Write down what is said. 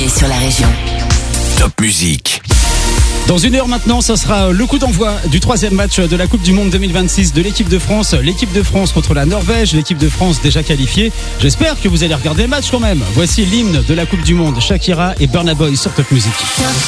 sur la région. Top Musique. Dans une heure maintenant, ce sera le coup d'envoi du 3e match de la Coupe du Monde 2026 de l'équipe de France. L'équipe de France contre la Norvège, l'équipe de France déjà qualifiée. J'espère que vous allez regarder le match quand même. Voici l'hymne de la Coupe du Monde, Shakira et Burna Boy sur Top Musique.